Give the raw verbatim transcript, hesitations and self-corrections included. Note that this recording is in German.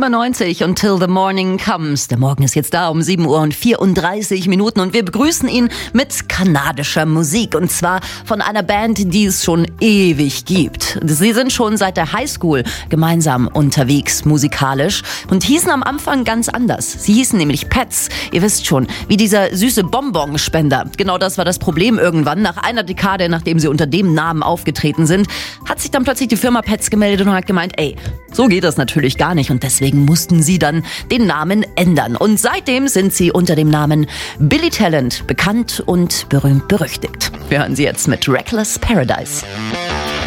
Nummer neunzig, Until the Morning Comes. Der Morgen ist jetzt da um sieben Uhr und vierunddreißig Minuten und wir begrüßen ihn mit kanadischer Musik. Und zwar von einer Band, die es schon ewig gibt. Sie sind schon seit der Highschool gemeinsam unterwegs musikalisch und hießen am Anfang ganz anders. Sie hießen nämlich Pets. Ihr wisst schon, wie dieser süße Bonbonspender. Genau das war das Problem irgendwann. Nach einer Dekade, nachdem sie unter dem Namen aufgetreten sind, hat sich dann plötzlich die Firma Pets gemeldet und hat gemeint, ey, so geht das natürlich gar nicht und deswegen mussten sie dann den Namen ändern. Und seitdem sind sie unter dem Namen Billy Talent bekannt und berühmt berüchtigt. Wir hören sie jetzt mit Reckless Paradise.